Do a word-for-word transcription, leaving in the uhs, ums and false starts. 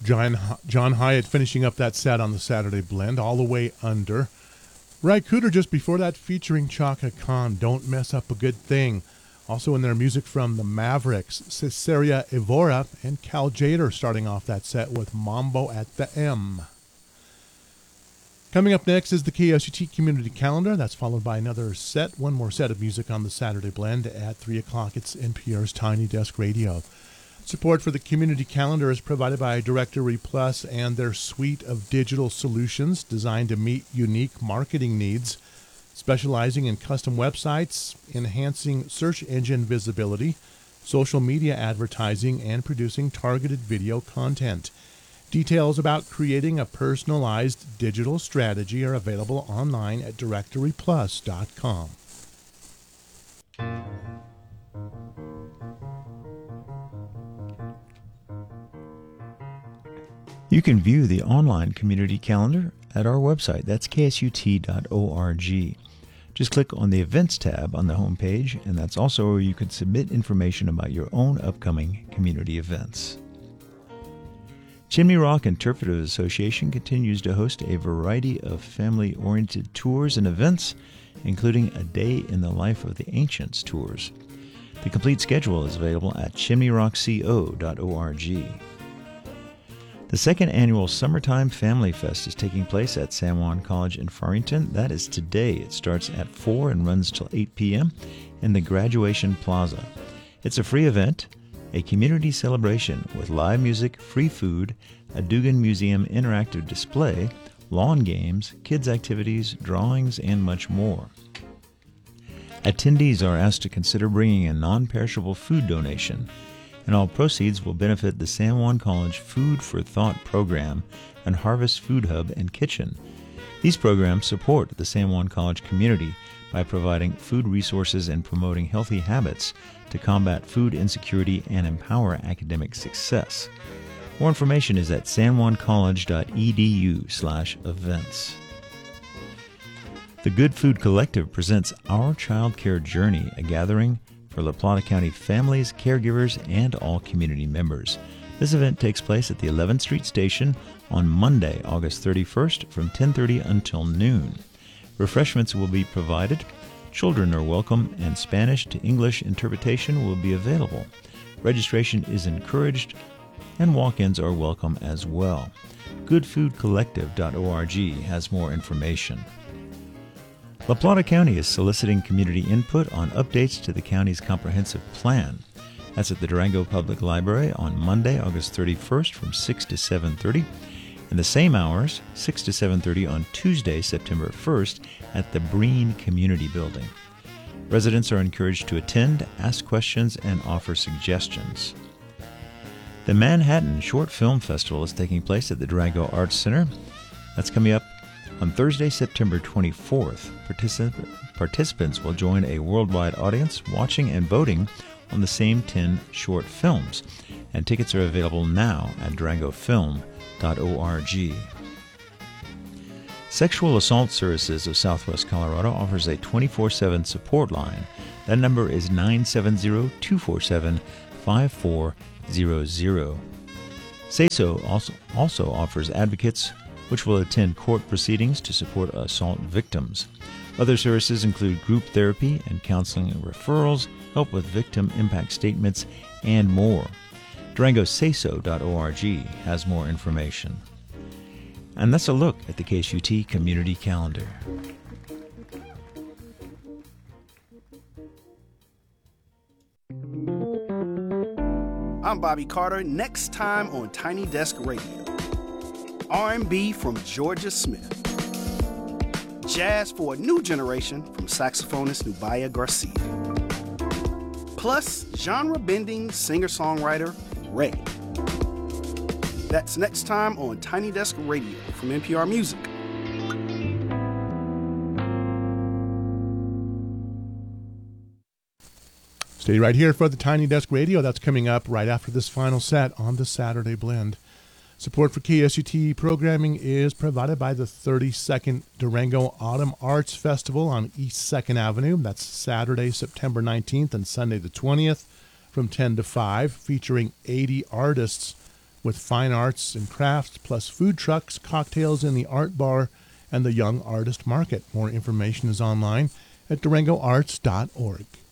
John, John Hyatt finishing up that set on the Saturday Blend, All the Way Under. Ry Cooder just before that featuring Chaka Khan, Don't Mess Up a Good Thing. Also in their music from the Mavericks, Caesarea Evora and Cal Jader starting off that set with Mambo at the M. Coming up next is the K S U T Community Calendar. That's followed by another set, one more set of music on the Saturday Blend. At three o'clock, it's N P R's Tiny Desk Radio. Support for the Community Calendar is provided by Directory Plus and their suite of digital solutions designed to meet unique marketing needs, specializing in custom websites, enhancing search engine visibility, social media advertising, and producing targeted video content. Details about creating a personalized digital strategy are available online at directory plus dot com. You can view the online community calendar at our website. That's K S U T dot org. Just click on the Events tab on the home page, and that's also where you can submit information about your own upcoming community events. Chimney Rock Interpretive Association continues to host a variety of family-oriented tours and events, including a Day in the Life of the Ancients tours. The complete schedule is available at chimney rock co dot org. The second annual Summertime Family Fest is taking place at San Juan College in Farmington. That is today. It starts at four and runs till eight p.m. in the Graduation Plaza. It's a free event, a community celebration with live music, free food, a Dugan Museum interactive display, lawn games, kids' activities, drawings, and much more. Attendees are asked to consider bringing a non-perishable food donation, and all proceeds will benefit the San Juan College Food for Thought program and Harvest Food Hub and Kitchen. These programs support the San Juan College community by providing food resources and promoting healthy habits to combat food insecurity and empower academic success. More information is at san juan college dot e d u slash events. The Good Food Collective presents Our Child Care Journey, a gathering for La Plata County families, caregivers, and all community members. This event takes place at the eleventh Street Station on Monday, August thirty-first from ten thirty until noon. Refreshments will be provided, children are welcome, and Spanish to English interpretation will be available. Registration is encouraged, and walk-ins are welcome as well. good food collective dot org has more information. La Plata County is soliciting community input on updates to the county's comprehensive plan. That's at the Durango Public Library on Monday, August thirty-first from six to seven thirty, and the same hours, six to seven thirty on Tuesday, September first, at the Breen Community Building. Residents are encouraged to attend, ask questions, and offer suggestions. The Manhattan Short Film Festival is taking place at the Durango Arts Center. That's coming up on Thursday, September twenty-fourth. Particip- participants will join a worldwide audience watching and voting on the same ten short films, and tickets are available now at durango film dot org. Sexual Assault Services of Southwest Colorado offers a twenty-four seven support line. That number is nine seven zero, two four seven, five four zero zero. Say So also, also offers advocates which will attend court proceedings to support assault victims. Other services include group therapy and counseling and referrals, help with victim impact statements, and more. durango say so dot org has more information. And that's a look at the K S U T Community Calendar. I'm Bobby Carter. Next time on Tiny Desk Radio, R and B from Georgia Smith. Jazz for a new generation from saxophonist Nubia Garcia. Plus, genre-bending singer-songwriter Ray. That's next time on Tiny Desk Radio from N P R Music. Stay right here for the Tiny Desk Radio. That's coming up right after this final set on the Saturday Blend. Support for K S U T programming is provided by the thirty-second Durango Autumn Arts Festival on East second Avenue. That's Saturday, September nineteenth and Sunday the twentieth from ten to five, featuring eighty artists with fine arts and crafts, plus food trucks, cocktails in the art bar, and the Young Artist Market. More information is online at durango arts dot org.